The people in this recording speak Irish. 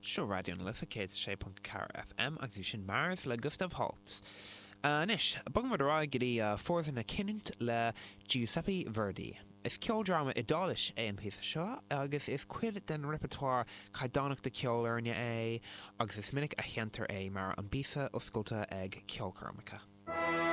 Seo radio'n litha céad sé car FM agus dú sin Mars le Gustav Holtz. Nis, bug mar rá gydí fórsan na cinint le Giuseppe Verdi. Is ceol drama idális an písa seo, agus is cuid den repertoire caidánach de ceol arne agus is minic a cheantar mar an bísa osculta ag ceolcarmacha.